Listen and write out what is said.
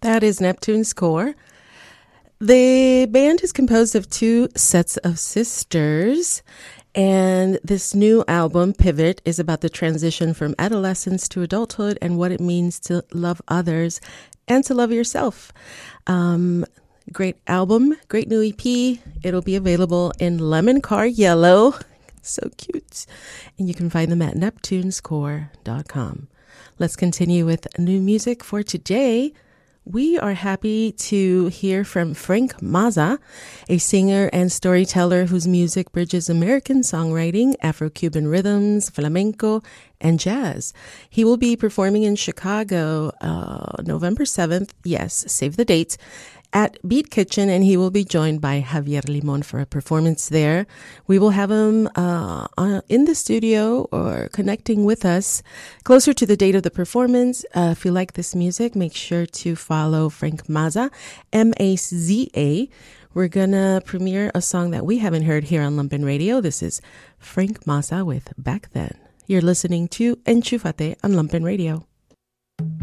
That is Neptune's Core. The band is composed of two sets of sisters, and this new album, Pivot, is about the transition from adolescence to adulthood and what it means to love others and to love yourself. Great album, great new EP. It'll be available in Lemon Car Yellow. So cute. And you can find them at neptunescore.com. Let's continue with new music for today. We are happy to hear from Frank Mazza, a singer and storyteller whose music bridges American songwriting, Afro-Cuban rhythms, flamenco, and jazz. He will be performing in Chicago November 7th. Yes, save the date. At Beat Kitchen, and he will be joined by Javier Limon for a performance there. We will have him in the studio or connecting with us closer to the date of the performance. If you like this music, make sure to follow Frank Mazza, M-A-Z-A. We're going to premiere a song that we haven't heard here on Lumpen Radio. This is Frank Mazza with Back Then. You're listening to Enchufate on Lumpen Radio.